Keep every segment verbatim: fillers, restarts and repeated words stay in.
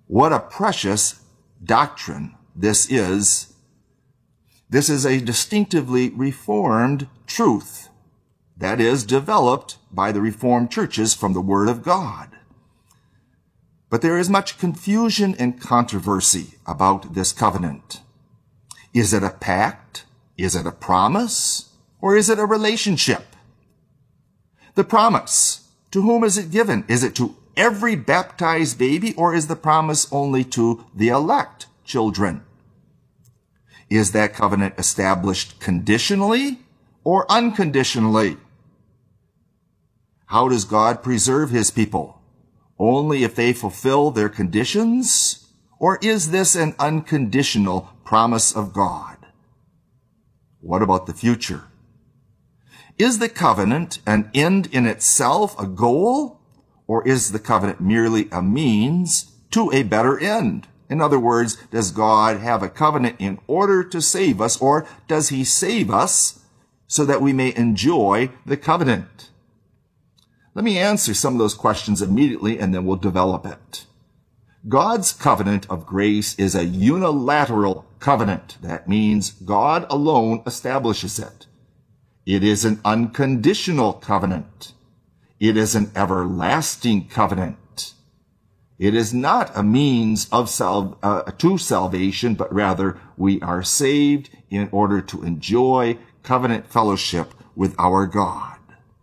What a precious doctrine this is. This is a distinctively Reformed truth that is developed by the Reformed churches from the Word of God. But there is much confusion and controversy about this covenant. Is it a pact? Is it a promise? Or is it a relationship? The promise, to whom is it given? Is it to every baptized baby, or is the promise only to the elect children? Is that covenant established conditionally or unconditionally? How does God preserve his people? Only if they fulfill their conditions? Or is this an unconditional promise of God? What about the future? Is the covenant an end in itself, a goal? Or is the covenant merely a means to a better end? In other words, does God have a covenant in order to save us, or does he save us so that we may enjoy the covenant? Let me answer some of those questions immediately, and then we'll develop it. God's covenant of grace is a unilateral covenant. That means God alone establishes it. It is an unconditional covenant. It is an everlasting covenant. It is not a means of sal- uh, to salvation, but rather we are saved in order to enjoy covenant fellowship with our God.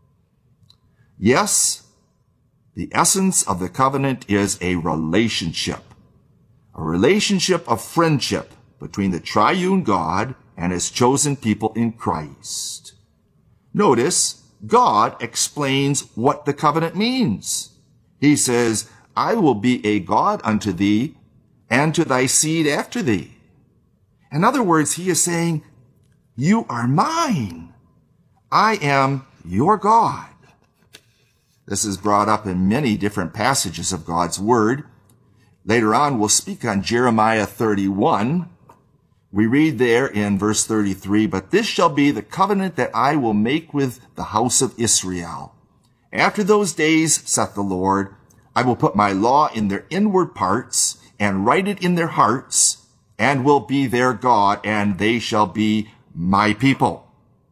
Yes, the essence of the covenant is a relationship, a relationship of friendship between the triune God and his chosen people in Christ. Notice, God explains what the covenant means. He says, I will be a God unto thee, and to thy seed after thee. In other words, he is saying, you are mine. I am your God. This is brought up in many different passages of God's word. Later on, we'll speak on Jeremiah thirty-one. We read there in verse thirty-three, but this shall be the covenant that I will make with the house of Israel. After those days, saith the Lord, I will put my law in their inward parts and write it in their hearts, and will be their God, and they shall be my people.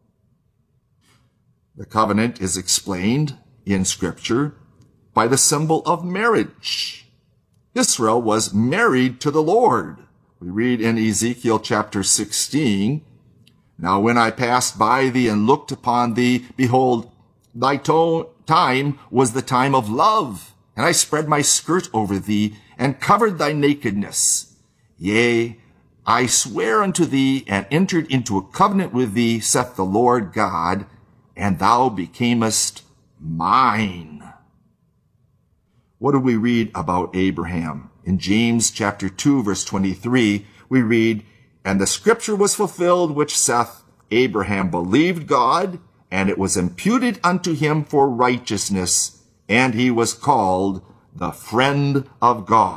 The covenant is explained in Scripture by the symbol of marriage. Israel was married to the Lord. We read in Ezekiel chapter sixteen, now when I passed by thee and looked upon thee, behold, thy to- time was the time of love. And I spread my skirt over thee, and covered thy nakedness. Yea, I swear unto thee, and entered into a covenant with thee, saith the Lord God, and thou becamest mine. What do we read about Abraham? In James chapter two, verse twenty-three, we read, and the scripture was fulfilled, which saith, Abraham believed God, and it was imputed unto him for righteousness, and he was called the friend of God.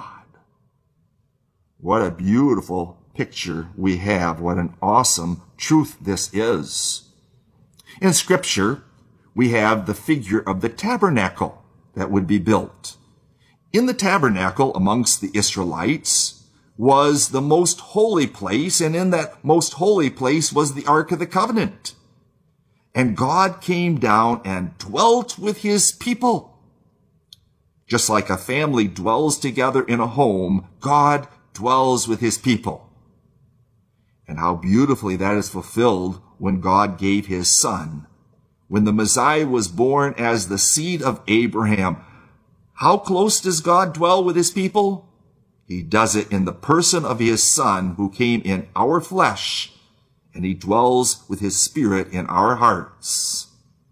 What a beautiful picture we have. What an awesome truth this is. In Scripture, we have the figure of the tabernacle that would be built. In the tabernacle amongst the Israelites was the most holy place, and in that most holy place was the Ark of the Covenant. And God came down and dwelt with his people. Just like a family dwells together in a home, God dwells with his people. And how beautifully that is fulfilled when God gave his son. When the Messiah was born as the seed of Abraham, how close does God dwell with his people? He does it in the person of his son who came in our flesh, and he dwells with his spirit in our hearts.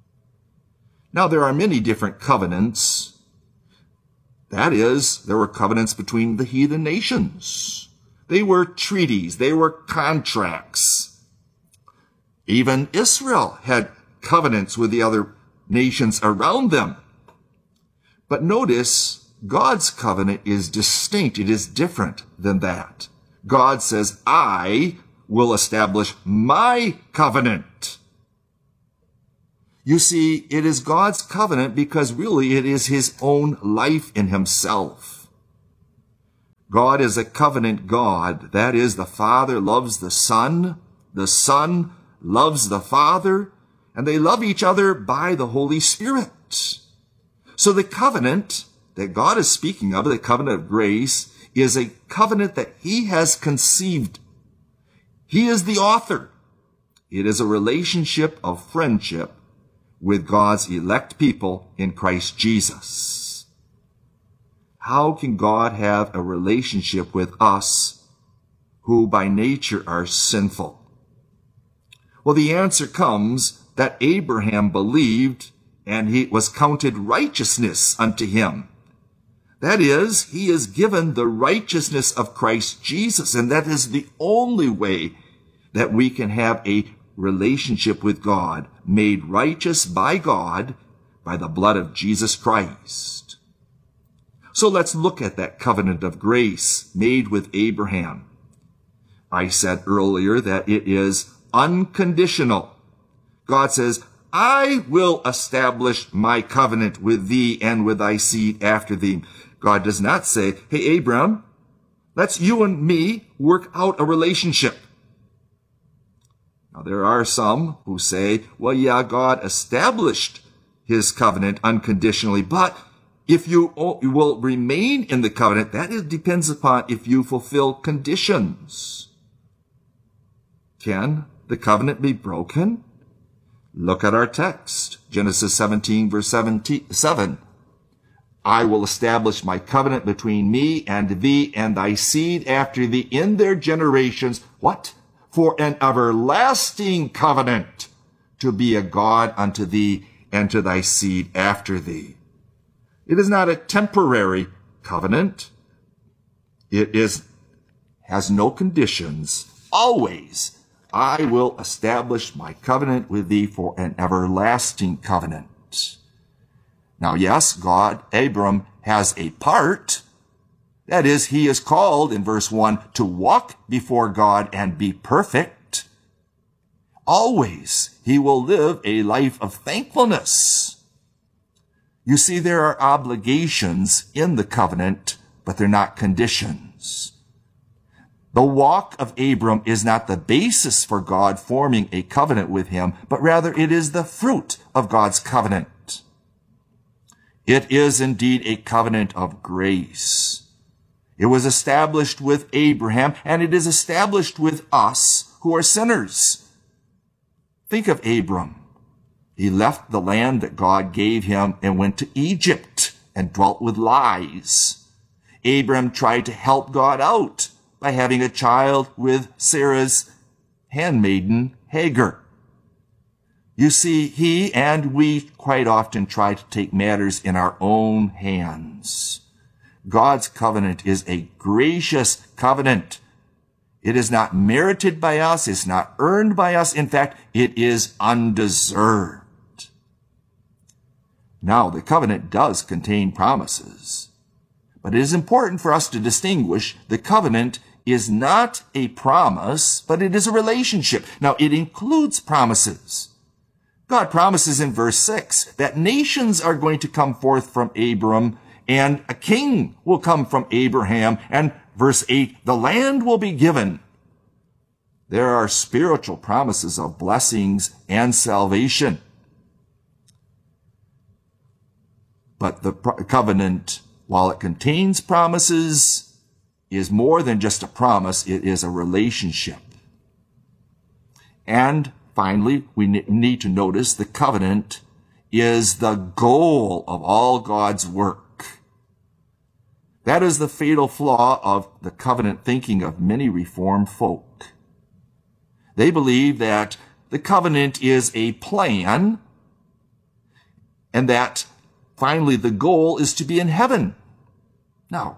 Now there are many different covenants. That is, there were covenants between the heathen nations. They were treaties. They were contracts. Even Israel had covenants with the other nations around them. But notice, God's covenant is distinct. It is different than that. God says, I will establish my covenant. You see, it is God's covenant because really it is his own life in himself. God is a covenant God. That is, the Father loves the Son, the Son loves the Father, and they love each other by the Holy Spirit. So the covenant that God is speaking of, the covenant of grace, is a covenant that he has conceived. He is the author. It is a relationship of friendship with God's elect people in Christ Jesus. How can God have a relationship with us who by nature are sinful? Well, the answer comes that Abraham believed and he was counted righteousness unto him. That is, he is given the righteousness of Christ Jesus, and that is the only way that we can have a relationship with God, made righteous by God by the blood of Jesus Christ. So let's look at that covenant of grace made with Abraham. I said earlier that it is unconditional. God says, I will establish my covenant with thee and with thy seed after thee. God does not say, hey, Abram, let's you and me work out a relationship. Now, there are some who say, well, yeah, God established his covenant unconditionally, but if you will remain in the covenant, that depends upon if you fulfill conditions. Can the covenant be broken? Look at our text, Genesis seventeen, verse seven. I will establish my covenant between me and thee and thy seed after thee in their generations. What? For an everlasting covenant, to be a God unto thee and to thy seed after thee. It is not a temporary covenant. It is, has no conditions. Always, I will establish my covenant with thee for an everlasting covenant. Now, yes, God, Abram has a part. That is, he is called in verse one to walk before God and be perfect. Always, he will live a life of thankfulness. You see, there are obligations in the covenant, but they're not conditions. The walk of Abram is not the basis for God forming a covenant with him, but rather it is the fruit of God's covenant. It is indeed a covenant of grace. It was established with Abraham, and it is established with us who are sinners. Think of Abram. He left the land that God gave him and went to Egypt and dwelt with lies. Abram tried to help God out by having a child with Sarah's handmaiden, Hagar. You see, he and we quite often try to take matters in our own hands. God's covenant is a gracious covenant. It is not merited by us. It's not earned by us. In fact, it is undeserved. Now, the covenant does contain promises, but it is important for us to distinguish the covenant is not a promise, but it is a relationship. Now, it includes promises. God promises in verse six that nations are going to come forth from Abram, and a king will come from Abraham. And verse eight, the land will be given. There are spiritual promises of blessings and salvation. But the covenant, while it contains promises, is more than just a promise. It is a relationship. And finally, we need to notice the covenant is the goal of all God's work. That is the fatal flaw of the covenant thinking of many Reformed folk. They believe that the covenant is a plan and that finally the goal is to be in heaven. Now,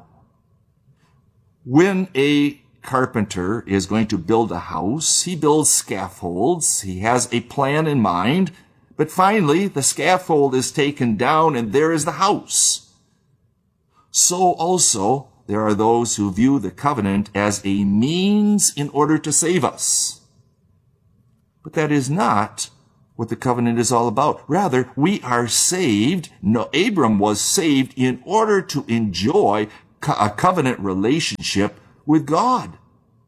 when a carpenter is going to build a house, he builds scaffolds. He has a plan in mind, but finally the scaffold is taken down and there is the house. So also, there are those who view the covenant as a means in order to save us. But that is not what the covenant is all about. Rather, we are saved. No, Abram was saved in order to enjoy co- a covenant relationship with God.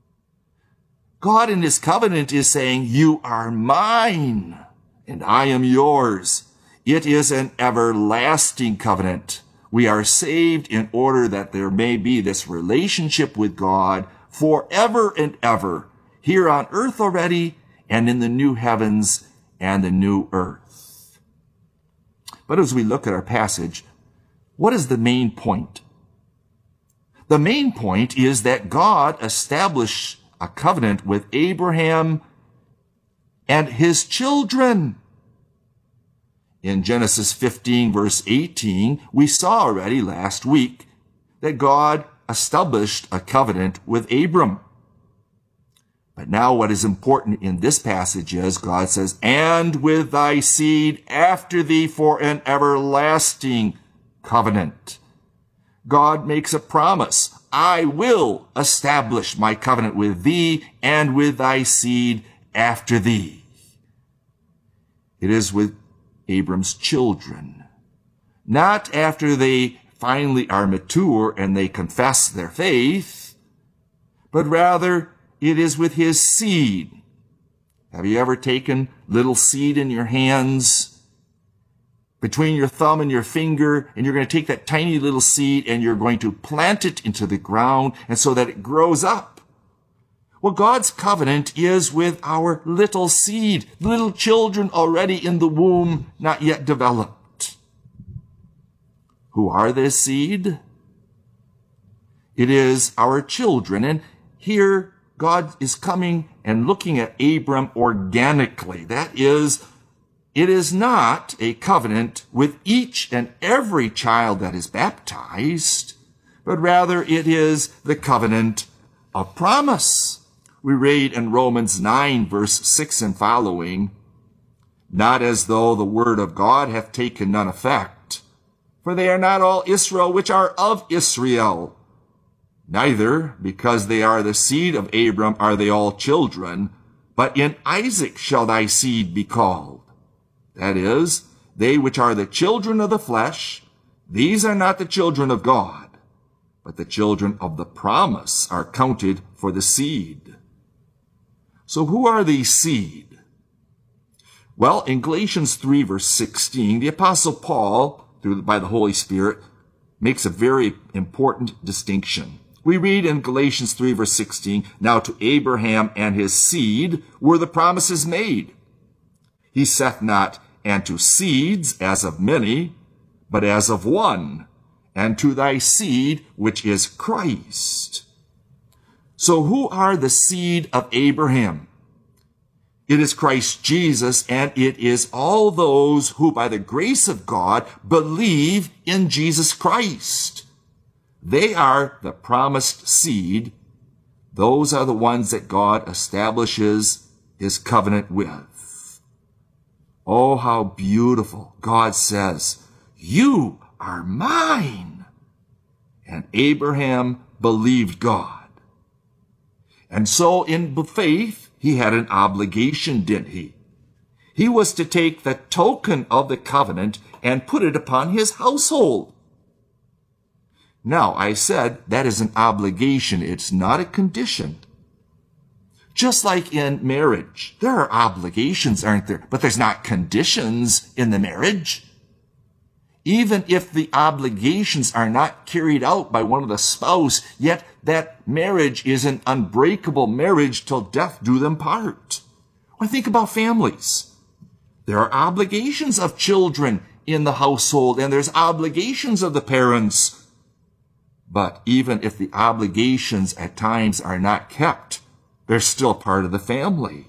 God in his covenant is saying, you are mine and I am yours. It is an everlasting covenant. We are saved in order that there may be this relationship with God forever and ever, here on earth already and in the new heavens and the new earth. But as we look at our passage, what is the main point? The main point is that God established a covenant with Abraham and his children. In Genesis fifteen, verse eighteen, we saw already last week that God established a covenant with Abram. But now what is important in this passage is God says, and with thy seed after thee for an everlasting covenant. God makes a promise. I will establish my covenant with thee and with thy seed after thee. It is with Abram's children, not after they finally are mature and they confess their faith, but rather it is with his seed. Have you ever taken little seed in your hands, between your thumb and your finger, and you're going to take that tiny little seed and you're going to plant it into the ground and so that it grows up? Well, God's covenant is with our little seed, little children already in the womb, not yet developed. Who are this seed? It is our children. And here God is coming and looking at Abram organically. That is, it is not a covenant with each and every child that is baptized, but rather it is the covenant of promise. We read in Romans nine, verse six and following, not as though the word of God hath taken none effect, for they are not all Israel which are of Israel. Neither, because they are the seed of Abram, are they all children, but in Isaac shall thy seed be called. That is, they which are the children of the flesh, these are not the children of God, but the children of the promise are counted for the seed. So who are these seed? Well, in Galatians three, verse sixteen, the Apostle Paul, through by the Holy Spirit, makes a very important distinction. We read in Galatians three, verse sixteen, now to Abraham and his seed were the promises made. He saith not, and to seeds as of many, but as of one, and to thy seed, which is Christ. So who are the seed of Abraham? It is Christ Jesus, and it is all those who by the grace of God believe in Jesus Christ. They are the promised seed. Those are the ones that God establishes his covenant with. Oh, how beautiful. God says, you are mine. And Abraham believed God. And so in faith, he had an obligation, didn't he? He was to take the token of the covenant and put it upon his household. Now, I said that is an obligation. It's not a condition. Just like in marriage, there are obligations, aren't there? But there's not conditions in the marriage. Even if the obligations are not carried out by one of the spouse, yet that marriage is an unbreakable marriage till death do them part. Or think about families. There are obligations of children in the household, and there's obligations of the parents. But even if the obligations at times are not kept, they're still part of the family.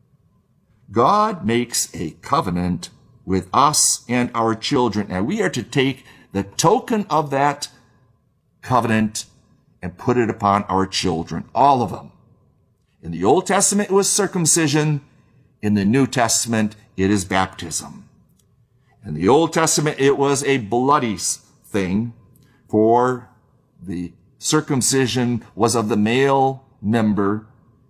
God makes a covenant with us and our children, and we are to take the token of that covenant and put it upon our children, all of them. In the Old Testament, it was circumcision. In the New Testament, it is baptism. In the Old Testament, it was a bloody thing, for the circumcision was of the male member,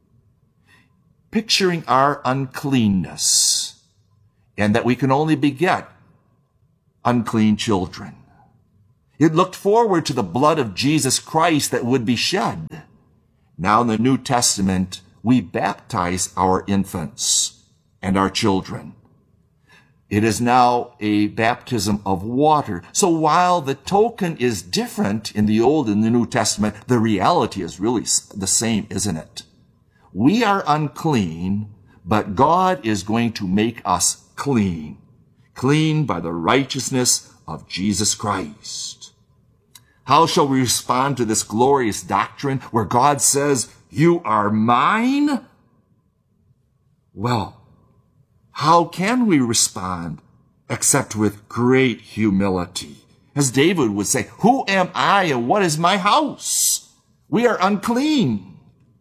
picturing our uncleanness, and that we can only beget unclean children. It looked forward to the blood of Jesus Christ that would be shed. Now in the New Testament, we baptize our infants and our children. It is now a baptism of water. So while the token is different in the Old and the New Testament, the reality is really the same, isn't it? We are unclean, but God is going to make us clean. Clean by the righteousness of Jesus Christ. How shall we respond to this glorious doctrine where God says, "You are mine"? Well, how can we respond except with great humility? As David would say, "Who am I and what is my house? We are unclean."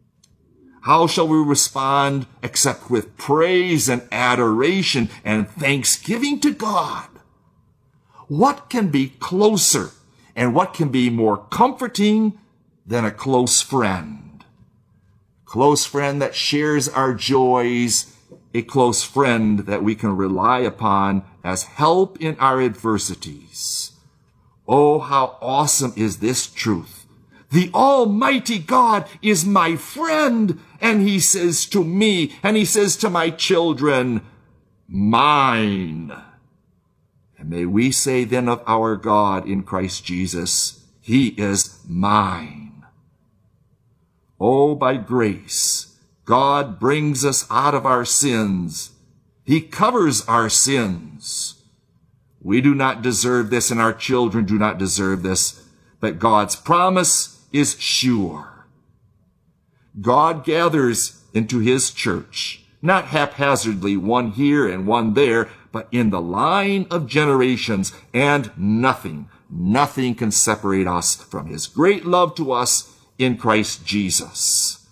How shall we respond except with praise and adoration and thanksgiving to God? What can be closer and what can be more comforting than a close friend? Close friend that shares our joys, a close friend that we can rely upon as help in our adversities. Oh, how awesome is this truth. The Almighty God is my friend, and he says to me, and he says to my children, mine. And may we say then of our God in Christ Jesus, he is mine. Oh, by grace, God brings us out of our sins. He covers our sins. We do not deserve this, and our children do not deserve this, but God's promise is sure. God gathers into his church, not haphazardly, one here and one there, but in the line of generations, and nothing, nothing can separate us from his great love to us in Christ Jesus.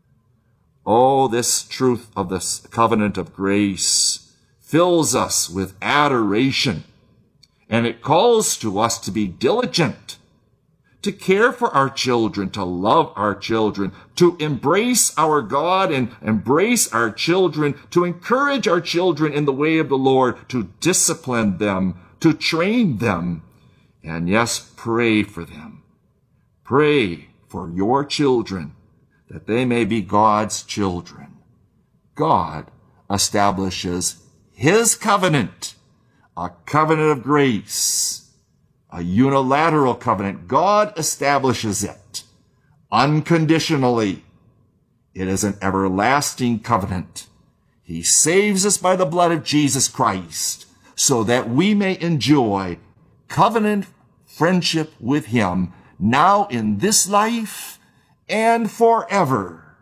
Oh, this truth of this covenant of grace fills us with adoration, and it calls to us to be diligent, to care for our children, to love our children, to embrace our God and embrace our children, to encourage our children in the way of the Lord, to discipline them, to train them, and yes, pray for them. Pray for your children that they may be God's children. God establishes his covenant, a covenant of grace, a unilateral covenant. God establishes it unconditionally. It is an everlasting covenant. He saves us by the blood of Jesus Christ so that we may enjoy covenant friendship with him now in this life and forever.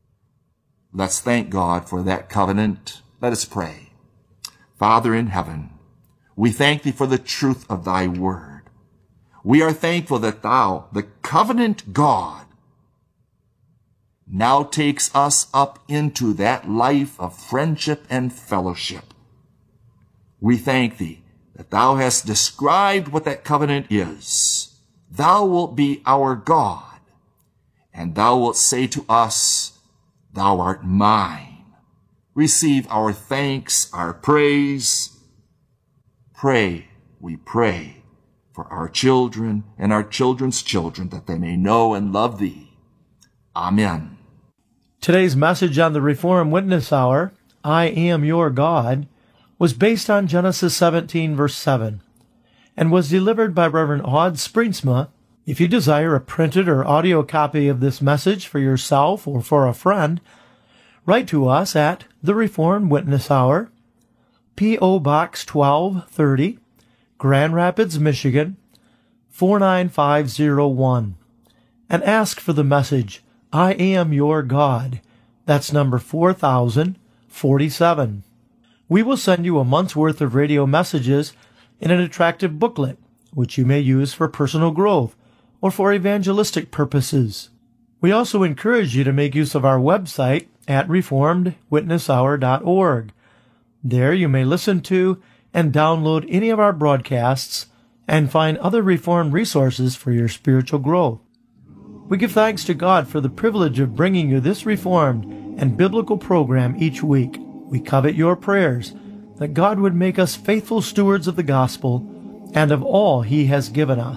Let's thank God for that covenant. Let us pray. Father in heaven, we thank thee for the truth of thy word. We are thankful that thou, the covenant God, now takes us up into that life of friendship and fellowship. We thank thee that thou hast described what that covenant is. Thou wilt be our God, and thou wilt say to us, thou art mine. Receive our thanks, our praise. Pray, we pray, for our children and our children's children, that they may know and love thee. Amen. Today's message on the Reformed Witness Hour, I Am Your God, was based on Genesis seventeen, verse seven, and was delivered by Reverend Odd Springsma. If you desire a printed or audio copy of this message for yourself or for a friend, write to us at the Reformed Witness Hour, P O. Box twelve thirty, Grand Rapids, Michigan, four nine five zero one, and ask for the message, I Am Your God. That's number four thousand forty-seven. We will send you a month's worth of radio messages in an attractive booklet, which you may use for personal growth or for evangelistic purposes. We also encourage you to make use of our website at reformed witness hour dot org. There you may listen to and download any of our broadcasts and find other Reformed resources for your spiritual growth. We give thanks to God for the privilege of bringing you this Reformed and biblical program each week. We covet your prayers that God would make us faithful stewards of the gospel and of all he has given us.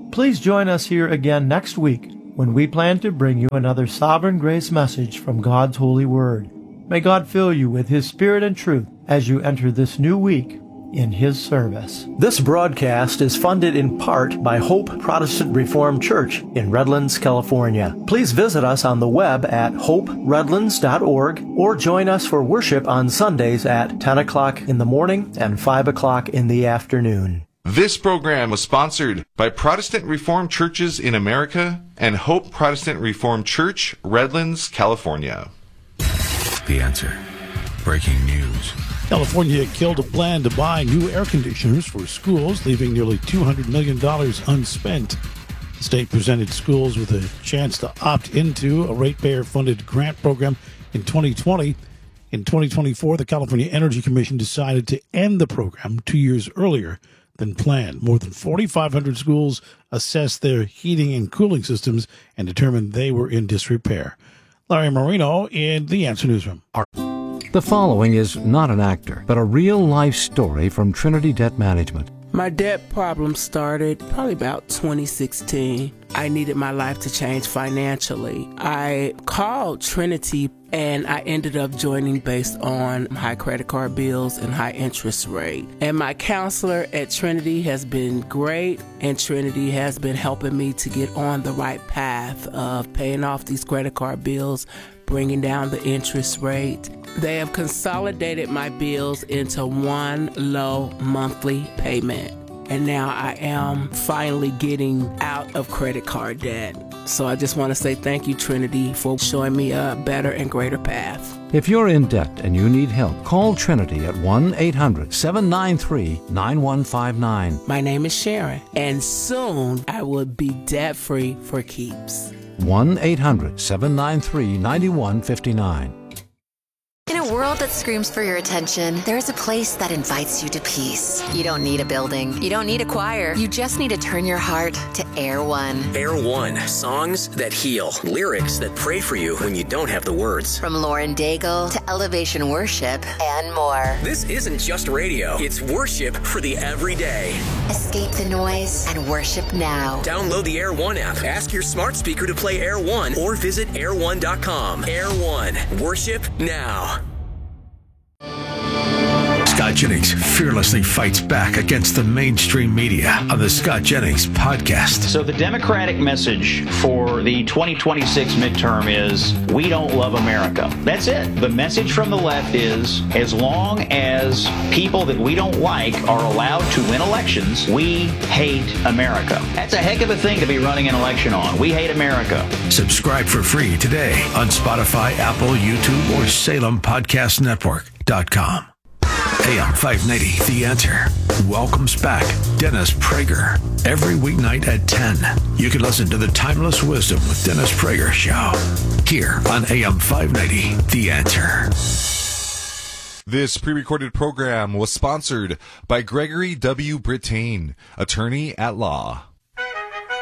Please join us here again next week when we plan to bring you another Sovereign Grace message from God's holy word. May God fill you with His Spirit and truth as you enter this new week in His service. This broadcast is funded in part by Hope Protestant Reformed Church in Redlands, California. Please visit us on the web at hope redlands dot org or join us for worship on Sundays at ten o'clock in the morning and five o'clock in the afternoon. This program was sponsored by Protestant Reformed Churches in America and Hope Protestant Reformed Church, Redlands, California. The Answer. Breaking news. California killed a plan to buy new air conditioners for schools, leaving nearly two hundred million dollars unspent. The state presented schools with a chance to opt into a ratepayer-funded grant program in twenty twenty. In twenty twenty-four, the California Energy Commission decided to end the program two years earlier than planned. More than forty-five hundred schools assessed their heating and cooling systems and determined they were in disrepair. Larry Marino in the Answer Newsroom. The following is not an actor, but a real-life story from Trinity Debt Management. My debt problem started probably about twenty sixteen. I needed my life to change financially. I called Trinity and I ended up joining based on high credit card bills and high interest rate. And my counselor at Trinity has been great, and Trinity has been helping me to get on the right path of paying off these credit card bills, bringing down the interest rate. They have consolidated my bills into one low monthly payment. And now I am finally getting out of credit card debt. So I just want to say thank you, Trinity, for showing me a better and greater path. If you're in debt and you need help, call Trinity at one eight hundred seven nine three nine one five nine. My name is Sharon, and soon I will be debt-free for keeps. one eight hundred seven nine three nine one five nine. In a world that screams for your attention, there is a place that invites you to peace. You don't need a building. You don't need a choir. You just need to turn your heart to Air One. Air One. Songs that heal. Lyrics that pray for you when you don't have the words. From Lauren Daigle to Elevation Worship and more. This isn't just radio. It's worship for the everyday. Escape the noise and worship now. Download the Air One app. Ask your smart speaker to play Air One or visit air one dot com. Air One. Worship now. Scott Jennings fearlessly fights back against the mainstream media on the Scott Jennings podcast. So the Democratic message for the twenty twenty-six midterm is, we don't love America. That's it. The message from the left is, as long as people that we don't like are allowed to win elections, we hate America. That's a heck of a thing to be running an election on. We hate America. Subscribe for free today on Spotify, Apple, YouTube, or Salem Podcast Network dot com. A M five ninety, The Answer, welcomes back Dennis Prager every weeknight at ten. You can listen to the Timeless Wisdom with Dennis Prager show here on A M five ninety, The Answer. This pre-recorded program was sponsored by Gregory W. Brittain, attorney at law.